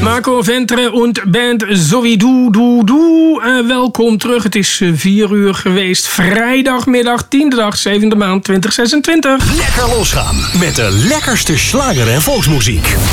Marco Ventre und Band Zowie-Doe. Welkom terug. Het is 4 uur geweest. Vrijdagmiddag, 10e dag, 7e maand 2026. Lekker losgaan met de lekkerste slager en volksmuziek.